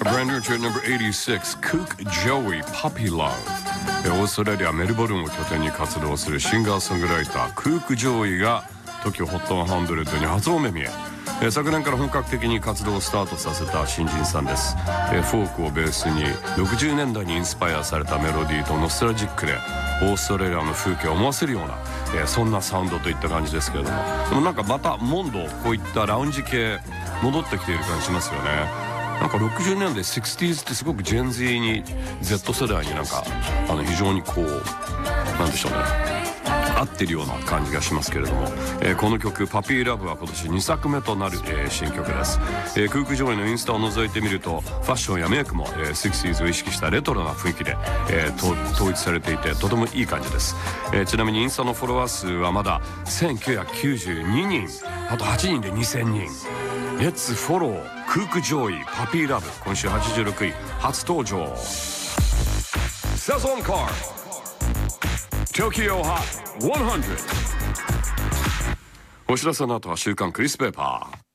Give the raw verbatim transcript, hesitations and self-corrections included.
Brand new to number eighty-six, Cook Joey Puppy Love。オーストラリアメルボルンを拠点に活動するシンガーソングライタークーク・ジョーイが TOKIO ホットハンドレッドに初お目見え。昨年から本格的に活動をスタートさせた新人さんです。フォークをベースにろくじゅうねんだいにインスパイアされたメロディーとノスタルジックでオーストラリアの風景を思わせるようなそんなサウンドといった感じですけれども、でもなんかまたモンドこういったラウンジ系戻ってきている感じしますよね。なんかろくじゅうねんだい ろくじゅうってすごくジェン Z に Z 世代になんかあの非常にこうなんでしょうね合ってるような感じがしますけれども、えー、この曲パピーラブは今年にさくめとなる、えー、新曲です。えー、クーク・ジョーイのインスタを覗いてみるとファッションやメイクも、えー、ろくじゅうを意識したレトロな雰囲気で、えー、統一されていてとてもいい感じです。えー、ちなみにインスタのフォロワー数はまだせんきゅうひゃくきゅうじゅうににん、あとはちにんでにせんにん。レッツフォロークーク・ジョーイパピーラブ、今週はちじゅうろくい初登場。セゾンカーTOKIO HOT ひゃく。お知らせの後は週刊クリスペーパー。